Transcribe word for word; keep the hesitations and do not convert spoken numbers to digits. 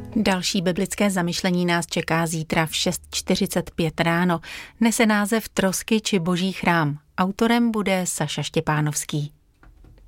Další biblické zamyšlení nás čeká zítra v šest čtyřicet pět ráno. Nese název Trosky či Boží chrám. Autorem bude Saša Štěpánovský.